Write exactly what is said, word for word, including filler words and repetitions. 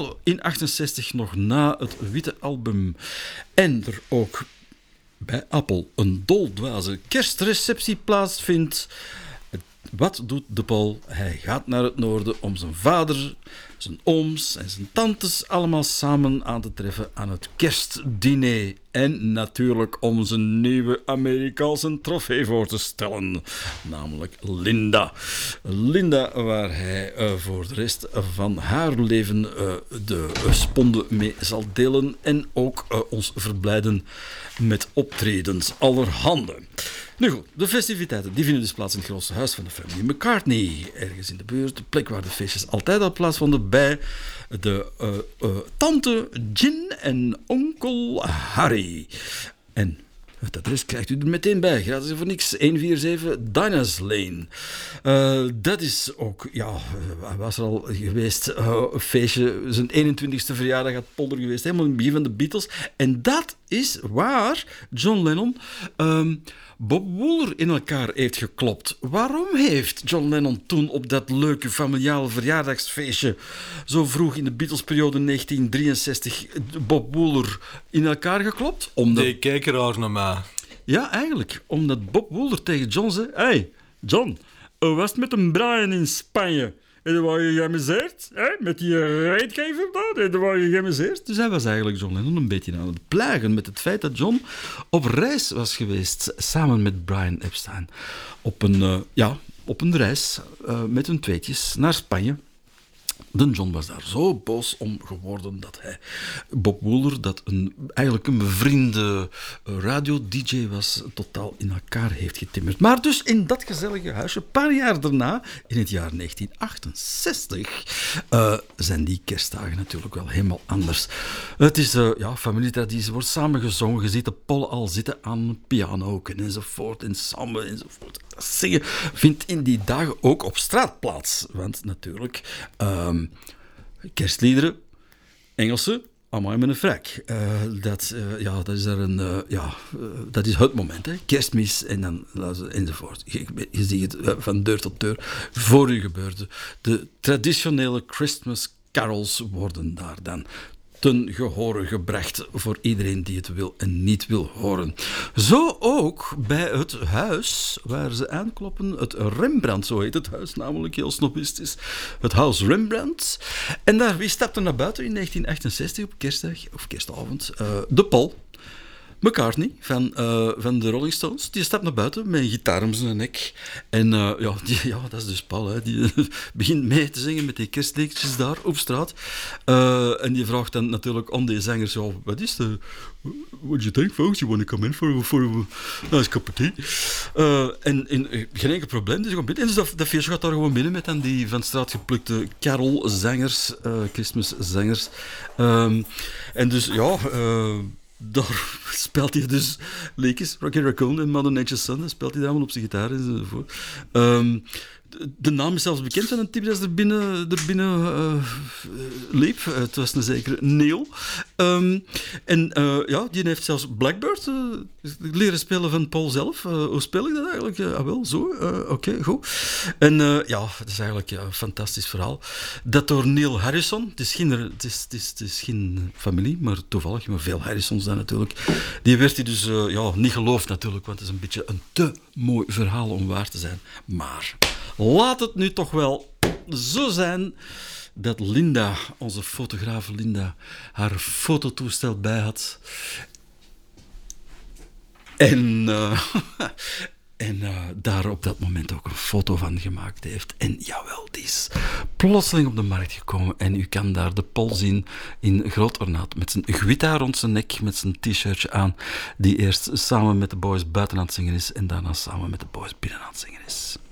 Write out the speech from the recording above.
in achtenzestig nog na het witte album. En er ook bij Apple een doldwaze kerstreceptie plaatsvindt. Wat doet de Paul? Hij gaat naar het noorden om zijn vader, zijn ooms en zijn tantes allemaal samen aan te treffen aan het kerstdiner. En natuurlijk om zijn nieuwe Amerikaanse trofee voor te stellen. Namelijk Linda. Linda, waar hij uh, voor de rest van haar leven uh, de uh, sponde mee zal delen. En ook uh, ons verblijden met optredens allerhande. Nu goed, de festiviteiten die vinden dus plaats in het grootste huis van de familie McCartney. Ergens in de buurt, de plek waar de feestjes altijd al plaatsvonden bij de uh, uh, tante Gin en onkel Harry. En het adres krijgt u er meteen bij, gratis en voor niks. honderdzevenenveertig Dinah's Lane. Uh, dat is ook, ja, hij was er al geweest, uh, een feestje, zijn eenentwintigste verjaardag had Polder geweest, helemaal in het begin van de Beatles. En dat is waar John Lennon um, Bob Wooler in elkaar heeft geklopt. Waarom heeft John Lennon toen op dat leuke familiale verjaardagsfeestje zo vroeg in de Beatles-periode negentien drieënzestig Bob Wooler in elkaar geklopt? Omdat... Die kijken raar naar mij. Ja, eigenlijk. Omdat Bob Wooler tegen John zei... Hé, hey, John, hoe was het met een Brian in Spanje? En dan word je geamuseerd, hè? Met die raidgever daar, en dan word je geamuseerd. Dus hij was eigenlijk John Lennon een beetje aan het plagen met het feit dat John op reis was geweest, samen met Brian Epstein. Op een, uh, ja, op een reis uh, met hun tweetjes naar Spanje. De John was daar zo boos om geworden dat hij Bob Wooler, dat een, eigenlijk een bevriende radio-d j was, totaal in elkaar heeft getimmerd. Maar dus in dat gezellige huisje, een paar jaar daarna, in het jaar negentien achtenzestig, uh, zijn die kerstdagen natuurlijk wel helemaal anders. Het is uh, ja, familietraditie, wordt samengezongen, je ziet de Paul al zitten aan een piano enzovoort, en samen enzovoort. Zingen vindt in die dagen ook op straat plaats. Want natuurlijk, um, kerstliederen, Engelse, amai met een frak. Uh, dat, uh, ja, dat is er een, uh, ja, uh, dat is het moment, hè. Kerstmis en dan enzovoort. Je, je ziet het uh, van deur tot deur voor u gebeurde. De traditionele Christmas carols worden daar dan ten gehore gebracht voor iedereen die het wil en niet wil horen. Zo ook bij het huis waar ze aankloppen, het Rembrandt, zo heet het huis, namelijk heel snobistisch, het huis Rembrandt. En daar, wie stapte naar buiten in negentien achtenzestig op kerstdag, of kerstavond? Uh, de Paul McCartney van, uh, van de Rolling Stones. Die stapt naar buiten met een gitaar om zijn nek. En uh, ja, die, ja, dat is dus Paul. Hè. Die begint mee te zingen met die kerstliedjes daar op straat. Uh, en die vraagt dan natuurlijk aan die zangers, ja, wat is de... What do you think, folks? You want to come in for, for a nice cup of tea? Uh, en, en geen enkel probleem. Dus, en dus dat, dat feestje gaat daar gewoon binnen met dan die van straat geplukte carolzangers, uh, Christmaszangers. Um, en dus, ja... Uh, daar speelt hij dus liedjes, Rocky Raccoon en Mother Nature's Son, speelt hij daar allemaal op zijn gitaar enzovoort. Um, de, de naam is zelfs bekend van een type dat er binnen, er binnen uh, liep. Uh, het was een zekere Neil. Um, en uh, ja, die heeft zelfs Blackbird uh, leren spelen van Paul zelf. Uh, hoe speel ik dat eigenlijk? Uh, ah wel, zo. Uh, Oké, okay, goed. En uh, ja, het is eigenlijk ja, een fantastisch verhaal. Dat door Neil Harrison, het is geen, het is, het is, het is geen familie, maar toevallig, maar veel Harrisons dan natuurlijk. Die werd hij dus uh, ja, niet geloofd natuurlijk, want het is een beetje een te mooi verhaal om waar te zijn. Maar laat het nu toch wel zo zijn dat Linda, onze fotograaf Linda, haar fototoestel bij had. En, uh, en uh, daar op dat moment ook een foto van gemaakt heeft. En jawel, die is plotseling op de markt gekomen. En u kan daar de Paul zien in groot ornaat, met zijn gitaar rond zijn nek, met zijn t-shirtje aan, die eerst samen met de boys buiten aan het zingen is en daarna samen met de boys binnen aan het zingen is.